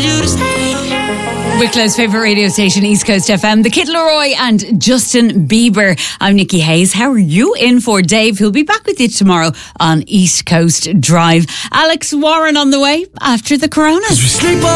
you to stay. Wicklow's favourite radio station, East Coast FM, the Kid Leroy and Justin Bieber. I'm Nikki Hayes. How are you in for Dave, who'll be back with you tomorrow on East Coast Drive? Alex Warren on the way after the corona.